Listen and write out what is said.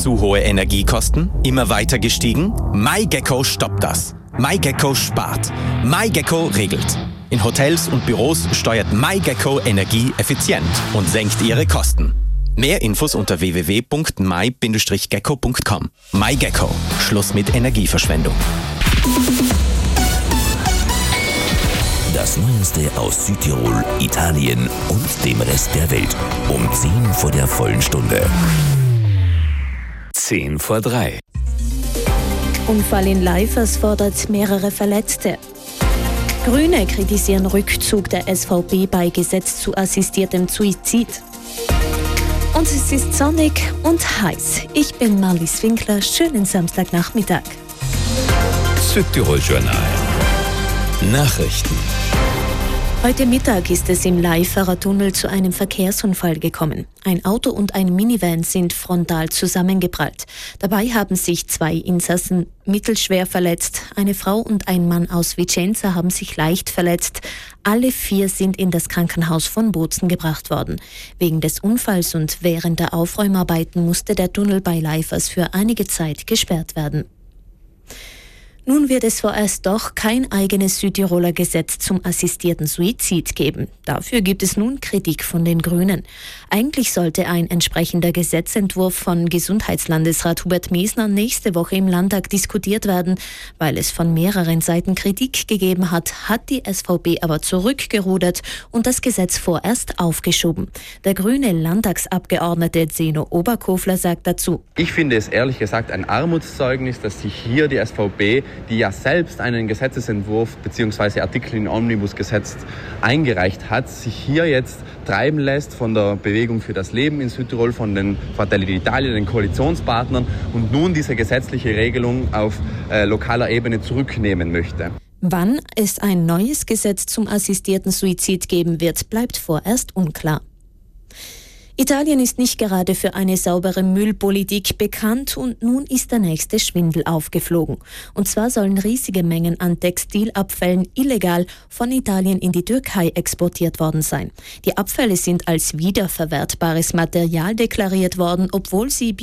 Zu hohe Energiekosten? Immer weiter gestiegen? MyGecko stoppt das. MyGecko spart. MyGecko regelt. In Hotels und Büros steuert MyGecko Energie effizient und senkt ihre Kosten. Mehr Infos unter www.my-gecko.com. MyGecko. Schluss mit Energieverschwendung. Das Neueste aus Südtirol, Italien und dem Rest der Welt. Um 10 vor der vollen Stunde. 10 vor 3. Unfall in Leifers fordert mehrere Verletzte. Grüne kritisieren Rückzug der SVP bei Gesetz zu assistiertem Suizid. Und es ist sonnig und heiß. Ich bin Marlies Winkler. Schönen Samstagnachmittag. Südtirol Journal. Nachrichten. Heute Mittag ist es im Leiferer Tunnel zu einem Verkehrsunfall gekommen. Ein Auto und ein Minivan sind frontal zusammengeprallt. Dabei haben sich 2 Insassen mittelschwer verletzt. Eine Frau und ein Mann aus Vicenza haben sich leicht verletzt. Alle 4 sind in das Krankenhaus von Bozen gebracht worden. Wegen des Unfalls und während der Aufräumarbeiten musste der Tunnel bei Leifers für einige Zeit gesperrt werden. Nun wird es vorerst doch kein eigenes Südtiroler Gesetz zum assistierten Suizid geben. Dafür gibt es nun Kritik von den Grünen. Eigentlich sollte ein entsprechender Gesetzentwurf von Gesundheitslandesrat Hubert Mesner nächste Woche im Landtag diskutiert werden. Weil es von mehreren Seiten Kritik gegeben hat, hat die SVP aber zurückgerudert und das Gesetz vorerst aufgeschoben. Der grüne Landtagsabgeordnete Zeno Oberkofler sagt dazu: Ich finde es ehrlich gesagt ein Armutszeugnis, dass sich hier die SVP, die ja selbst einen Gesetzesentwurf bzw. Artikel im Omnibusgesetz eingereicht hat, sich hier jetzt treiben lässt von der Bewegung für das Leben in Südtirol, von den Fratelli d'Italia, den Koalitionspartnern, und nun diese gesetzliche Regelung auf lokaler Ebene zurücknehmen möchte. Wann es ein neues Gesetz zum assistierten Suizid geben wird, bleibt vorerst unklar. Italien ist nicht gerade für eine saubere Müllpolitik bekannt und nun ist der nächste Schwindel aufgeflogen. Und zwar sollen riesige Mengen an Textilabfällen illegal von Italien in die Türkei exportiert worden sein. Die Abfälle sind als wiederverwertbares Material deklariert worden, obwohl sie